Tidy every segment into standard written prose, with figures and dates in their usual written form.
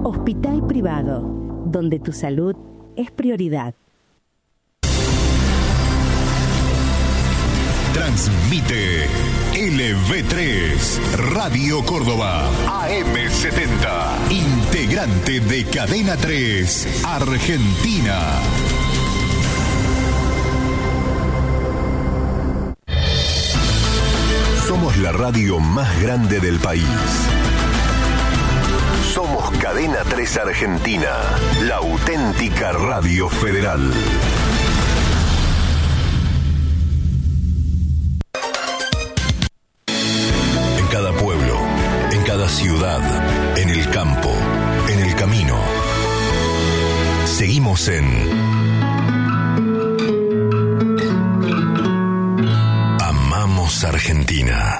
Hospital Privado, donde tu salud es prioridad. Transmite LV3, Radio Córdoba, AM70, integrante de Cadena 3, Argentina. Somos la radio más grande del país. Somos Cadena 3 Argentina, la auténtica radio federal. En cada pueblo, en cada ciudad, en el campo, en el camino. Seguimos en Amamos Argentina.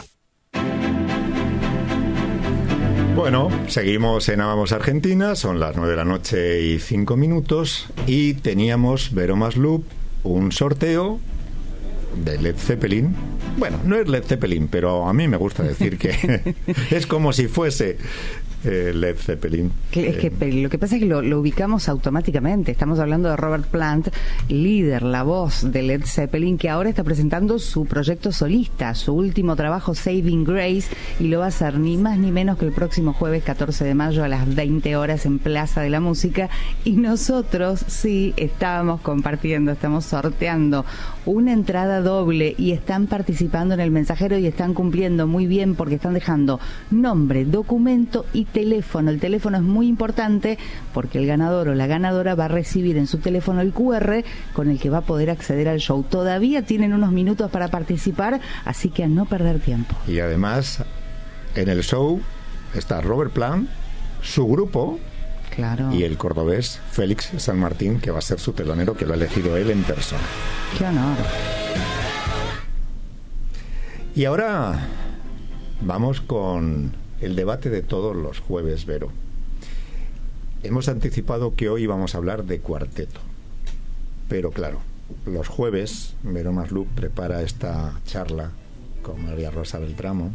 Bueno, seguimos en Amamos Argentina, son las 9 de la noche y 5 minutos y teníamos, Vero Maslup, un sorteo de Led Zeppelin. Bueno, no es Led Zeppelin, pero a mí me gusta decir que es como si fuese Led Zeppelin. Es que lo que pasa es que lo ubicamos automáticamente. Estamos hablando de Robert Plant, líder, la voz de Led Zeppelin, que ahora está presentando su proyecto solista, su último trabajo, Saving Grace, y lo va a hacer ni más ni menos que el próximo jueves 14 de mayo a las 20 horas en Plaza de la Música. Y nosotros sí estamos compartiendo, estamos sorteando una entrada doble y están participando en el mensajero y están cumpliendo muy bien porque están dejando nombre, documento y teléfono. El teléfono es muy importante porque el ganador o la ganadora va a recibir en su teléfono el QR con el que va a poder acceder al show. Todavía tienen unos minutos para participar, así que a no perder tiempo. Y además, en el show está Robert Plant, su grupo, claro, y el cordobés Félix San Martín, que va a ser su telonero, que lo ha elegido él en persona. ¡Qué honor! Y ahora vamos con el debate de todos los jueves, Vero. Hemos anticipado que hoy vamos a hablar de cuarteto, pero claro, los jueves Vero Maslup prepara esta charla con María Rosa Beltramo.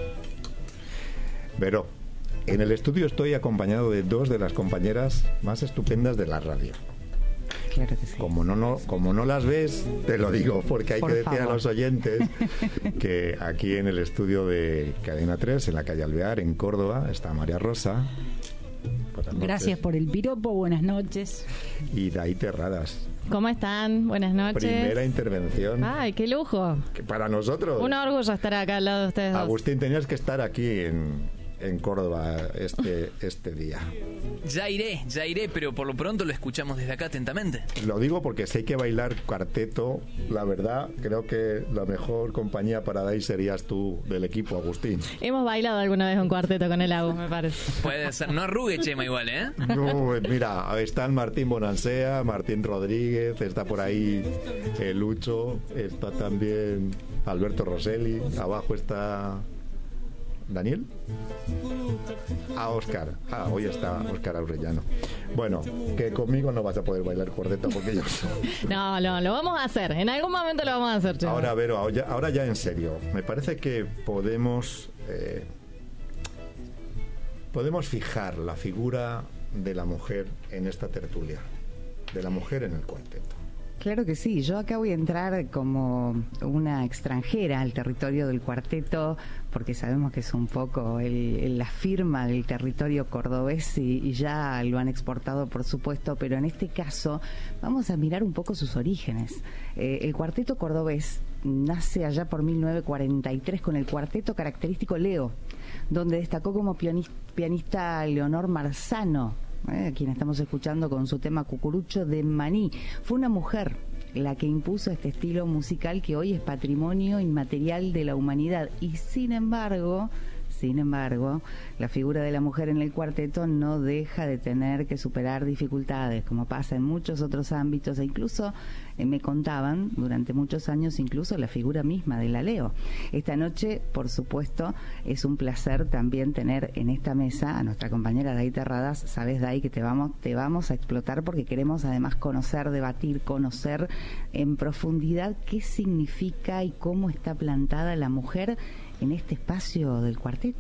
Vero, en el estudio estoy acompañado de dos de las compañeras más estupendas de la radio. Claro que sí. Como no las ves, te lo digo, porque hay que decir a los oyentes que aquí en el estudio de Cadena 3, en la calle Alvear, en Córdoba, está María Rosa. Gracias por el piropo, buenas noches. Y Daí Terradas. ¿Cómo están? Buenas noches. Primera intervención. ¡Ay, qué lujo! Que para nosotros. Un orgullo estar acá al lado de ustedes dos. Agustín, tenías que estar aquí en Córdoba este día. Ya iré, pero por lo pronto lo escuchamos desde acá atentamente. Lo digo porque si hay que bailar cuarteto, la verdad, creo que la mejor compañía para Dai serías tú del equipo, Agustín. Hemos bailado alguna vez un cuarteto con el Agus, me parece. Puede ser, no arrugue, Chema, igual, ¿eh? No, mira, están Martín Bonansea, Martín Rodríguez, está por ahí Lucho, está también Alberto Rosselli, abajo está ¿Daniel? Óscar. Hoy está Óscar Aurellano. Bueno, que conmigo no vas a poder bailar cuarteto porque yo soy. No, lo vamos a hacer. En algún momento lo vamos a hacer, Chema. Ahora, Vero, ahora ya en serio. Me parece que podemos fijar la figura de la mujer en esta tertulia. De la mujer en el cuarteto. Claro que sí, yo acá voy a entrar como una extranjera al territorio del cuarteto, porque sabemos que es un poco la firma del territorio cordobés y ya lo han exportado, por supuesto, pero en este caso vamos a mirar un poco sus orígenes. El cuarteto cordobés nace allá por 1943 con el cuarteto característico Leo, donde destacó como pianista Leonor Marzano, a quien estamos escuchando con su tema Cucurucho de Maní. Fue una mujer la que impuso este estilo musical que hoy es patrimonio inmaterial de la humanidad y sin embargo, la figura de la mujer en el cuarteto no deja de tener que superar dificultades, como pasa en muchos otros ámbitos, e incluso me contaban durante muchos años incluso la figura misma de la Leo. Esta noche, por supuesto, es un placer también tener en esta mesa a nuestra compañera Daí Terradas. Sabes, Daí, que te vamos a explotar porque queremos además conocer, debatir, conocer en profundidad qué significa y cómo está plantada la mujer en este espacio del cuarteto.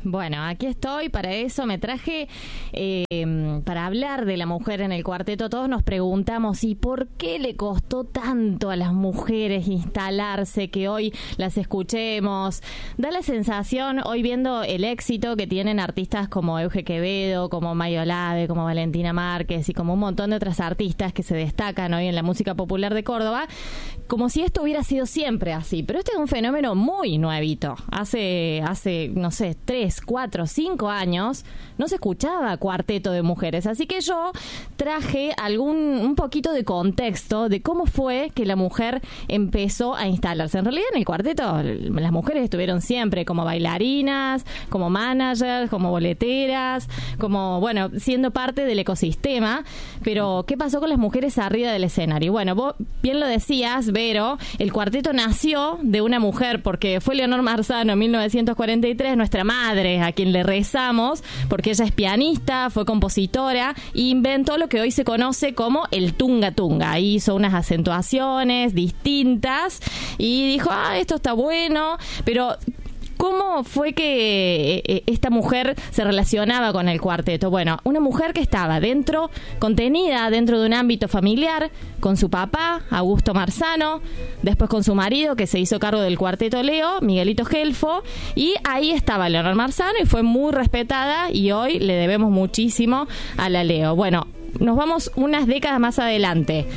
Bueno, aquí estoy, para eso me traje, para hablar de la mujer en el cuarteto. Todos nos preguntamos, ¿y por qué le costó tanto a las mujeres instalarse, que hoy las escuchemos? Da la sensación, hoy viendo el éxito que tienen artistas como Euge Quevedo, como Mayo Olave, como Valentina Márquez y como un montón de otras artistas que se destacan hoy en la música popular de Córdoba, como si esto hubiera sido siempre así. Pero este es un fenómeno muy nuevito. Hace no sé, 3, 4, 5 años no se escuchaba cuarteto de mujeres. Así que yo traje un poquito de contexto de cómo fue que la mujer empezó a instalarse. En realidad en el cuarteto las mujeres estuvieron siempre como bailarinas, como managers, como boleteras, como, bueno, siendo parte del ecosistema. Pero ¿qué pasó con las mujeres arriba del escenario? Bueno, vos bien lo decías, Vero, el cuarteto nació de una mujer, porque fue Leonor Marzano en 1943, nuestra madre, a quien le rezamos, porque ella es pianista, fue compositora e inventó lo que hoy se conoce como el tunga tunga. Hizo unas acentuaciones distintas y dijo, esto está bueno, pero ¿cómo fue que esta mujer se relacionaba con el cuarteto? Bueno, una mujer que estaba contenida dentro de un ámbito familiar, con su papá, Augusto Marzano, después con su marido, que se hizo cargo del cuarteto Leo, Miguelito Gelfo, y ahí estaba Leonor Marzano y fue muy respetada y hoy le debemos muchísimo a la Leo. Bueno, nos vamos unas décadas más adelante,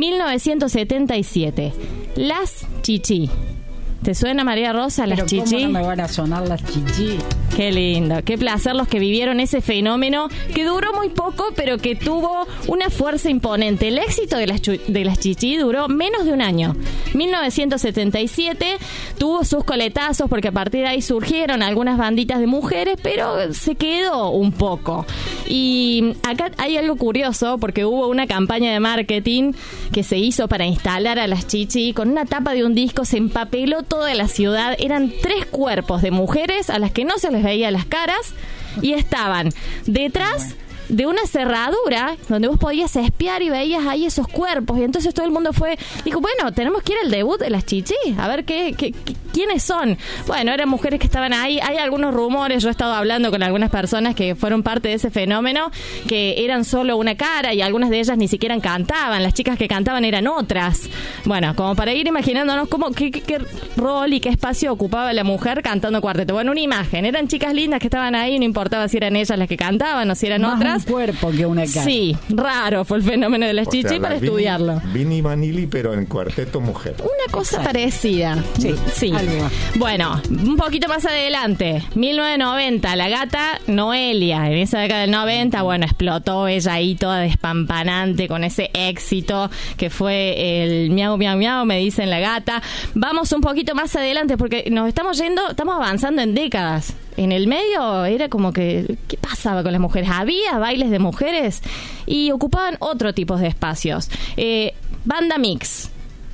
1977, Las Chichi. ¿Te suena, María Rosa, las Chichi? ¿Cómo no me van a sonar las Chichi? Qué lindo, qué placer los que vivieron ese fenómeno que duró muy poco, pero que tuvo una fuerza imponente. El éxito de las Chichi duró menos de un año. 1977 tuvo sus coletazos, porque a partir de ahí surgieron algunas banditas de mujeres, pero se quedó un poco. Y acá hay algo curioso, porque hubo una campaña de marketing que se hizo para instalar a las Chichi. Con una tapa de un disco se empapeló toda la ciudad. Eran 3 cuerpos de mujeres a las que no se les veía las caras y estaban detrás de una cerradura donde vos podías espiar y veías ahí esos cuerpos. Y entonces todo el mundo dijo, bueno, tenemos que ir al debut de las Chichi, a ver quiénes son. Bueno, eran mujeres que estaban ahí. Hay algunos rumores, yo he estado hablando con algunas personas que fueron parte de ese fenómeno, que eran solo una cara y algunas de ellas ni siquiera cantaban. Las chicas que cantaban eran otras. Bueno, como para ir imaginándonos qué rol y qué espacio ocupaba la mujer cantando cuarteto. Bueno, una imagen, eran chicas lindas que estaban ahí, no importaba si eran ellas las que cantaban o si eran otras. Un cuerpo que una cara. Sí, raro fue el fenómeno de las Chichi para estudiarlo. Vini Vanilli, pero en cuarteto mujer. Una cosa parecida. Sí. Algo. Bueno, un poquito más adelante, 1990, la gata Noelia. En esa década del 90, bueno, explotó ella ahí toda despampanante con ese éxito que fue el miau, miau, miau, me dicen la gata. Vamos un poquito más adelante porque nos estamos avanzando en décadas. En el medio era como que, ¿qué pasaba con las mujeres? Había bailes de mujeres y ocupaban otro tipo de espacios. Banda Mix.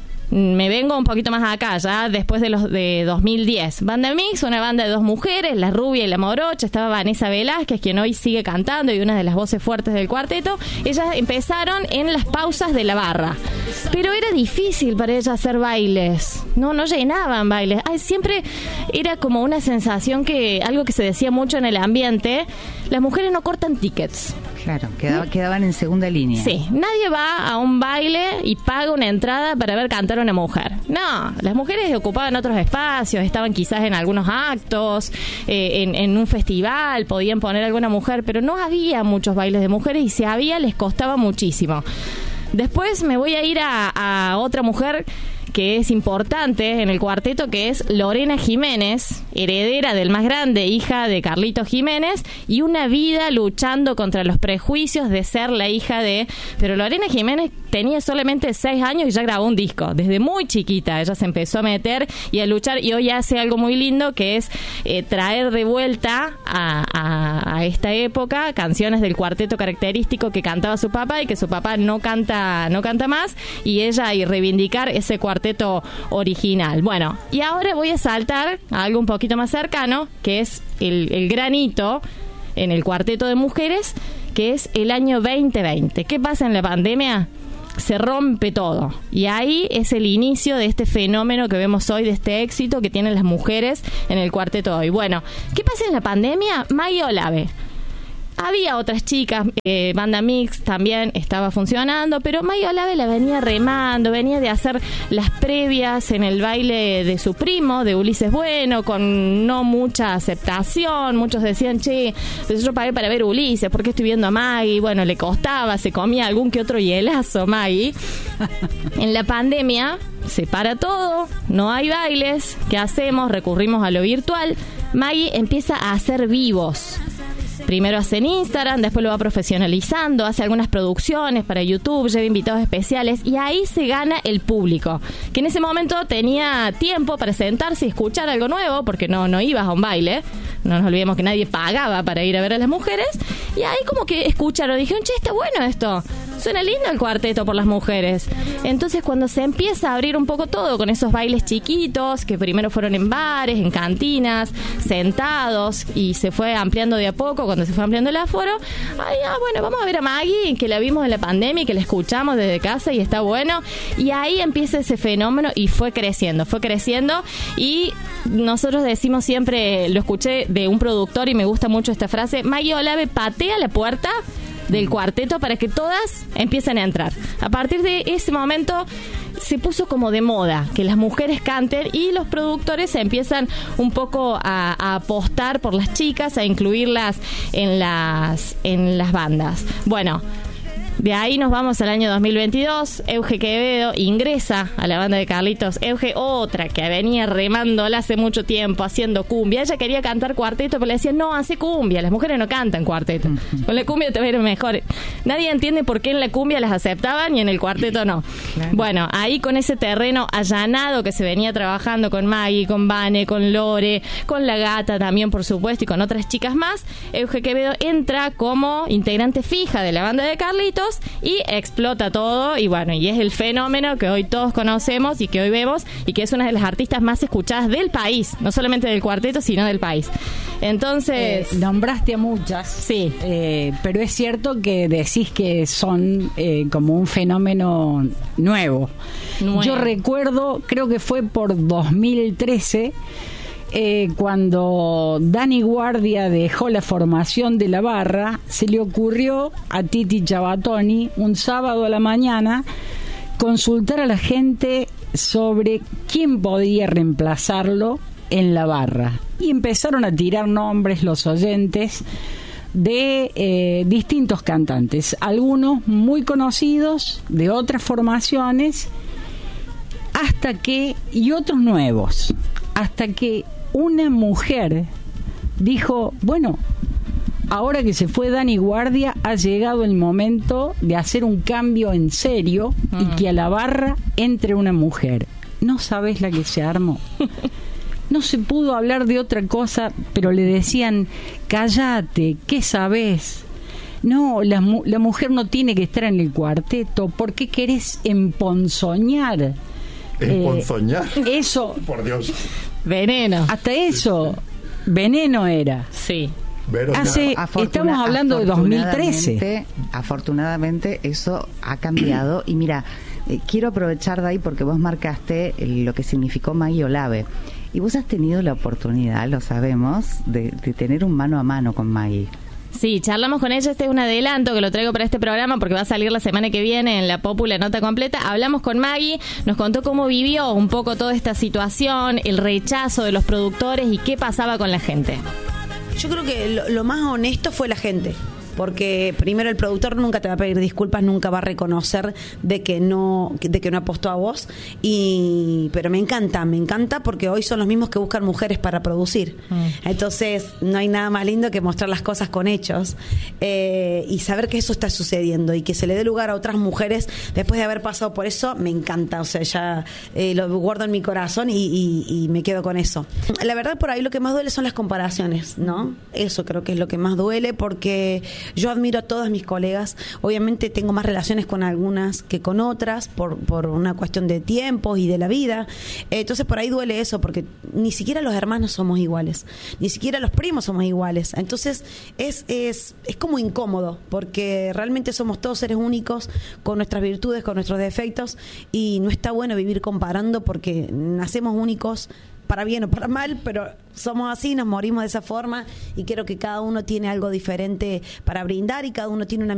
Me vengo un poquito más acá, ya después de 2010. Banda Mix, una banda de 2 mujeres, la rubia y la morocha. Estaba Vanessa Velázquez, quien hoy sigue cantando y una de las voces fuertes del cuarteto. Ellas empezaron en las pausas de la barra. Pero era difícil para ellas hacer bailes. No llenaban bailes. Siempre era como una sensación algo que se decía mucho en el ambiente, las mujeres no cortan tickets. Claro, quedaban en segunda línea. Sí, nadie va a un baile y paga una entrada para ver cantar a una mujer. No, las mujeres ocupaban otros espacios, estaban quizás en algunos actos, en un festival, podían poner a alguna mujer, pero no había muchos bailes de mujeres y si había, les costaba muchísimo. Después me voy a ir a otra mujer que es importante en el cuarteto, que es Lorena Jiménez, heredera del más grande, hija de Carlito Jiménez, y una vida luchando contra los prejuicios de ser la hija de... Pero Lorena Jiménez tenía solamente 6 años y ya grabó un disco. Desde muy chiquita ella se empezó a meter y a luchar, y hoy hace algo muy lindo, que es traer de vuelta a esta época canciones del cuarteto característico que cantaba su papá y que su papá no canta más, y ella y reivindicar ese cuarteto original. Bueno, y ahora voy a saltar a algo un poquito más cercano, que es el gran hito en el cuarteto de mujeres, que es el año 2020. ¿Qué pasa en la pandemia? se rompe todo. Y ahí es el inicio de este fenómeno que vemos hoy, de este éxito que tienen las mujeres en el cuarteto hoy. Bueno, ¿qué pasa en la pandemia? Maggie Olave. Había otras chicas, Banda Mix también estaba funcionando, pero Maggie Olave la venía remando, venía de hacer las previas en el baile de su primo, de Ulises Bueno, con no mucha aceptación. Muchos decían, che, pues yo pagué para ver Ulises, ¿por qué estoy viendo a Maggie? Bueno, le costaba, se comía algún que otro hielazo Maggie. En la pandemia se para todo, no hay bailes, ¿qué hacemos? Recurrimos a lo virtual. Maggie empieza a hacer vivos. Primero hace en Instagram, después lo va profesionalizando, hace algunas producciones para YouTube, lleva invitados especiales y ahí se gana el público, que en ese momento tenía tiempo para sentarse y escuchar algo nuevo, porque no ibas a un baile, no nos olvidemos que nadie pagaba para ir a ver a las mujeres, y ahí como que escucharon, dijeron, che, está bueno esto, suena lindo el cuarteto por las mujeres. Entonces cuando se empieza a abrir un poco todo con esos bailes chiquitos, que primero fueron en bares, en cantinas, sentados, y se fue ampliando de a poco, cuando se fue ampliando el aforo, bueno, vamos a ver a Maggie, que la vimos en la pandemia y que la escuchamos desde casa y está bueno, y ahí empieza ese fenómeno y fue creciendo, y nosotros decimos siempre, lo escuché de un productor y me gusta mucho esta frase, Maggie Olave patea la puerta del cuarteto para que todas empiecen a entrar. A partir de ese momento se puso como de moda que las mujeres canten y los productores empiezan un poco a apostar por las chicas, a incluirlas en las bandas. Bueno, de ahí nos vamos al año 2022. Euge Quevedo ingresa a la banda de Carlitos. Euge, otra que venía remándola hace mucho tiempo, haciendo cumbia. Ella quería cantar cuarteto, pero le decían, no, hace cumbia. Las mujeres no cantan cuarteto. Con la cumbia te va a ir mejor. Nadie entiende por qué en la cumbia las aceptaban y en el cuarteto no. Claro. Bueno, ahí con ese terreno allanado que se venía trabajando con Maggie, con Vane, con Lore, con La Gata también, por supuesto, y con otras chicas más, Euge Quevedo entra como integrante fija de la banda de Carlitos y explota todo, y bueno, y es el fenómeno que hoy todos conocemos y que hoy vemos, y que es una de las artistas más escuchadas del país, no solamente del cuarteto, sino del país. Entonces... nombraste a muchas, sí, pero es cierto que decís que son como un fenómeno nuevo. Yo recuerdo, creo que fue por 2013, cuando Dani Guardia dejó la formación de la barra, se le ocurrió a Titi Chabatoni un sábado a la mañana consultar a la gente sobre quién podía reemplazarlo en la barra, y empezaron a tirar nombres los oyentes de distintos cantantes, algunos muy conocidos de otras formaciones, y otros nuevos, hasta que una mujer dijo, bueno, ahora que se fue Dani Guardia, ha llegado el momento de hacer un cambio en serio y que a la barra entre una mujer. No sabés la que se armó. No se pudo hablar de otra cosa, pero le decían, cállate, ¿qué sabés? No, la mujer no tiene que estar en el cuarteto. ¿Por qué querés emponzoñar? ¿Emponzoñar? Eso. Por Dios. Veneno. Hasta eso, veneno era. Sí. Estamos hablando de 2013. Afortunadamente eso ha cambiado. Y mira, quiero aprovechar de ahí porque vos marcaste lo que significó Maggie Olave. Y vos has tenido la oportunidad, lo sabemos, de tener un mano a mano con Maggie. Sí, charlamos con ella, este es un adelanto que lo traigo para este programa porque va a salir la semana que viene en La Popu, la nota completa. Hablamos con Maggie, nos contó cómo vivió un poco toda esta situación, el rechazo de los productores y qué pasaba con la gente. Yo creo que lo más honesto fue la gente. Porque primero el productor nunca te va a pedir disculpas, nunca va a reconocer de que no apostó a vos, pero me encanta porque hoy son los mismos que buscan mujeres para producir. Entonces no hay nada más lindo que mostrar las cosas con hechos, y saber que eso está sucediendo y que se le dé lugar a otras mujeres después de haber pasado por eso, me encanta. O sea, ya lo guardo en mi corazón y me quedo con eso. La verdad, por ahí lo que más duele son las comparaciones, ¿no? Eso creo que es lo que más duele, porque yo admiro a todas mis colegas. Obviamente tengo más relaciones con algunas que con otras por una cuestión de tiempos y de la vida. Entonces por ahí duele eso, porque ni siquiera los hermanos somos iguales, ni siquiera los primos somos iguales. Entonces es como incómodo, porque realmente somos todos seres únicos, con nuestras virtudes, con nuestros defectos, y no está bueno vivir comparando, porque nacemos únicos para bien o para mal, pero somos así, nos morimos de esa forma, y creo que cada uno tiene algo diferente para brindar y cada uno tiene una